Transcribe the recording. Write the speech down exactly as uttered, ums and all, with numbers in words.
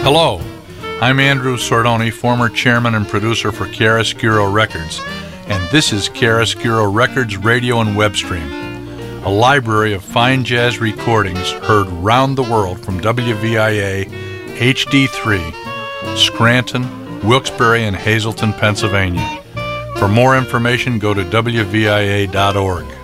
Hello, I'm Andrew Sordoni, former chairman and producer for Chiaroscuro Records, and this is Chiaroscuro Records Radio and Web Stream, a library of fine jazz recordings heard round the world from W V I A H D three, Scranton, Wilkes-Barre, and Hazleton, Pennsylvania. For more information, go to W V I A dot org.